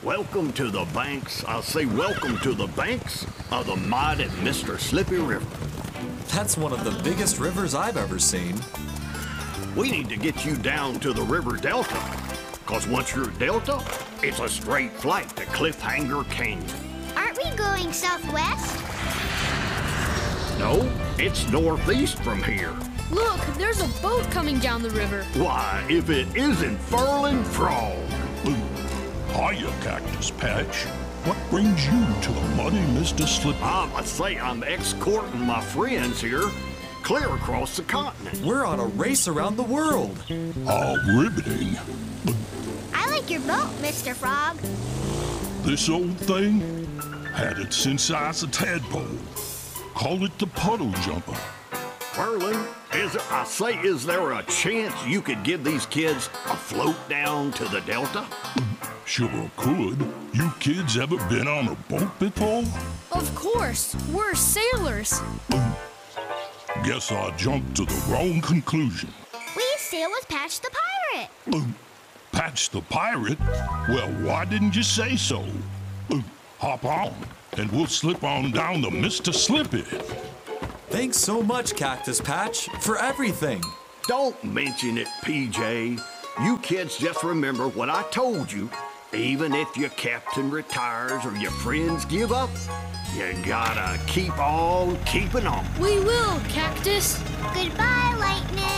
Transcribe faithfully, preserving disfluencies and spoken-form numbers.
Welcome to the banks. I'll say welcome to the banks of the mighty Mister Slippy River. That's one of the biggest rivers I've ever seen. We need to get you down to the river delta, because once you're delta, it's a straight flight to Cliffhanger Canyon. Aren't we going southwest? No, it's northeast from here. Look, there's a boat coming down the river. Why, if it isn't Furling Frog. Hiya, Cactus Patch. What brings you to the muddy Mister Slippery? I must say I'm escorting my friends here clear across the continent. We're on a race around the world. How riveting. I like your boat, Mister Frog. This old thing? Had it since I was a tadpole. Call it the Puddle Jumper. Furling, is there, I say, is there a chance you could give these kids a float down to the delta? Sure could. You kids ever been on a boat before? Of course, we're sailors. Guess I jumped to the wrong conclusion. We sail with Patch the Pirate. Patch the Pirate? Well, why didn't you say so? Hop on, and we'll slip on down to Mister Slippy. Thanks so much, Cactus Patch, for everything. Don't mention it, P J. You kids just remember what I told you. Even if your captain retires or your friends give up, you gotta keep on keeping on. We will, Cactus. Goodbye, Lightning.